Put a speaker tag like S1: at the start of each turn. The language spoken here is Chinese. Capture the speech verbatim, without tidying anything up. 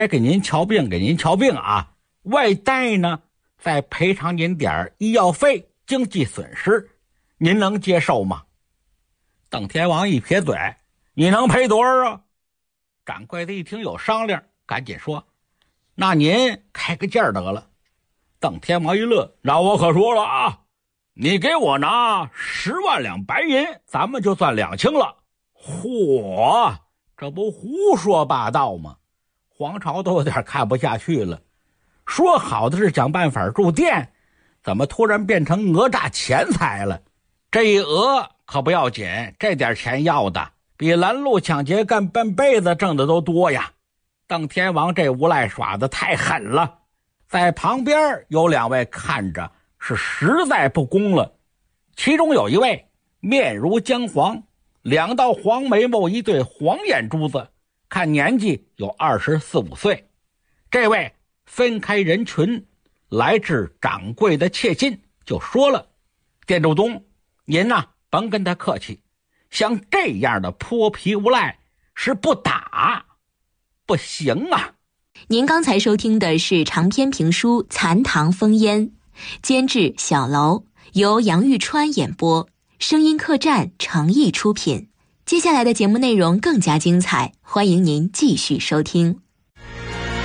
S1: 给您瞧病给您瞧病啊，外带呢再赔偿您点医药费经济损失，您能接受吗？邓天王一撇嘴，你能赔多少啊？掌柜的一听有商量，赶紧说，那您开个价得了。邓天王一乐，那我可说了啊，你给我拿十万两白银，咱们就算两清了。嚯，这不胡说八道吗？黄巢都有点看不下去了，说好的是想办法住店，怎么突然变成讹诈钱财了？这一讹可不要紧，这点钱要的比拦路抢劫干半辈子挣的都多呀。邓天王这无赖耍的太狠了，在旁边有两位看着是实在不公了，其中有一位面如姜黄，两道黄眉毛，一对黄眼珠子，看年纪有二十四五岁。这位分开人群来至掌柜的切近，就说了，店主东，您呐、啊、甭跟他客气，像这样的泼皮无赖是不打不行啊。
S2: 您刚才收听的是长篇评书《残唐烽烟》，监制小楼，由杨玉川演播，声音客栈诚意出品。接下来的节目内容更加精彩，欢迎您继续收听。